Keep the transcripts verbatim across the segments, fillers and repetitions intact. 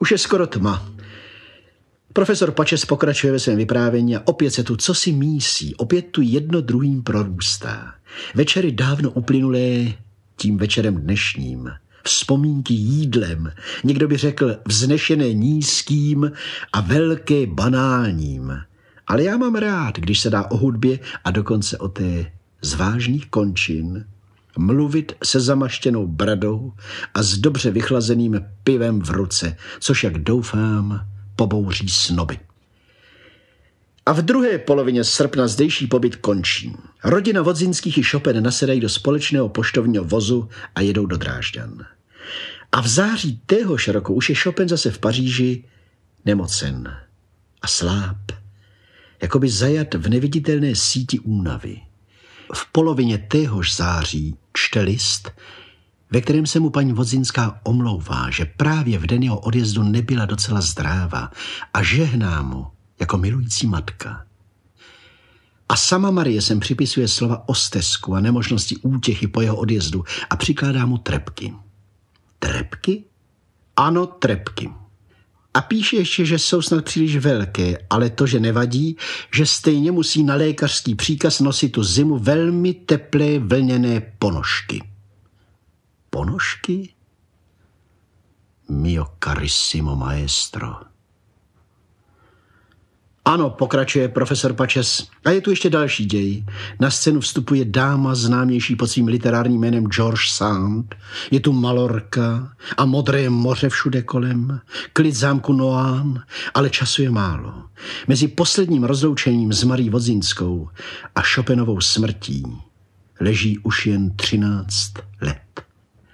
Už je skoro tma. Profesor Pačes pokračuje ve svém vyprávění a opět se tu cosi mísí, opět tu jedno druhým prorůstá. Večery dávno uplynulé tím večerem dnešním. Vzpomínky jídlem, někdo by řekl vznešené nízkým a velké banálním. Ale já mám rád, když se dá o hudbě a dokonce o té z vážných končin mluvit se zamaštěnou bradou a s dobře vychlazeným pivem v ruce, což, jak doufám, pobouří snoby. A v druhé polovině srpna zdejší pobyt končí. Rodina Vodzinských i Chopin nasedají do společného poštovního vozu a jedou do Drážďan. A v září téhož roku už je Chopin zase v Paříži nemocen a sláb, jakoby zajat v neviditelné síti únavy. V polovině téhož září čte list, ve kterém se mu paní Vodzinská omlouvá, že právě v den jeho odjezdu nebyla docela zdráva a žehná mu jako milující matka. A sama Marie sem připisuje slova o stesku a nemožnosti útěchy po jeho odjezdu a přikládá mu trepky. Trepky? Ano, trepky. A píše ještě, že jsou snad příliš velké, ale to, že nevadí, že stejně musí na lékařský příkaz nosit tu zimu velmi teplé vlněné ponožky. Ponožky? Mio carissimo maestro. Ano, pokračuje profesor Pačes. A je tu ještě další děj. Na scénu vstupuje dáma známější pod svým literárním jménem George Sand. Je tu Malorka a modré moře všude kolem. Klid zámku Noán, ale času je málo. Mezi posledním rozloučením s Marí Vodzinskou a Chopinovou smrtí leží už jen třináct let.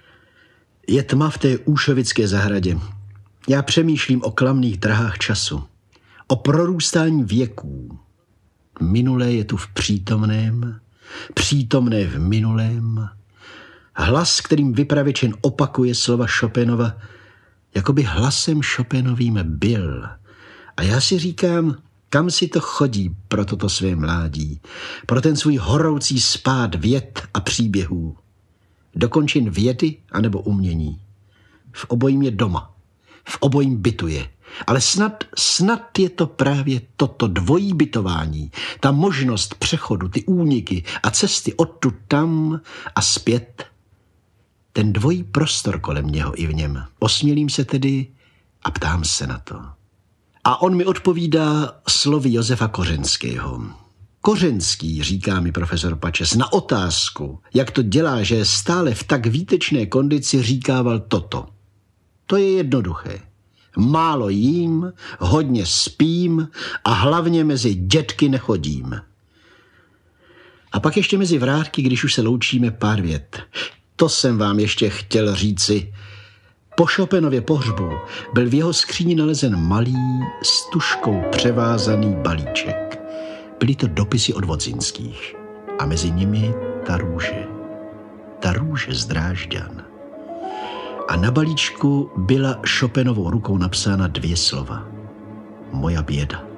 Je tma v té úšovické zahradě. Já přemýšlím o klamných drahách času. O prorůstání věků. Minulé je tu v přítomném, přítomné v minulém. Hlas, kterým vypravěč jen opakuje slova Chopinova, jako by hlasem Chopinovým byl. A já si říkám, kam si to chodí pro toto své mládí, pro ten svůj horoucí spád vět a příběhů. Dokončin vědy anebo umění. V obojím je doma, v obojím bytuje. Ale snad, snad je to právě toto dvojí bytování, ta možnost přechodu, ty úniky a cesty odtud tam a zpět, ten dvojí prostor kolem něho i v něm. Osmělím se tedy a ptám se na to. A on mi odpovídá slovy Josefa Kořenského. Kořenský, říká mi profesor Pačes, na otázku, jak to dělá, že je stále v tak výtečné kondici, říkával toto. To je jednoduché. Málo jím, hodně spím a hlavně mezi dětky nechodím. A pak ještě mezi vrátky, když už se loučíme, pár vět. To jsem vám ještě chtěl říci. Po Chopinově pohřbu byl v jeho skříni nalezen malý, s tužkou převázaný balíček. Byly to dopisy od Vodzinských a mezi nimi ta růže. Ta růže z Drážďan. A na balíčku byla Chopinovou rukou napsána dvě slova. Moja běda.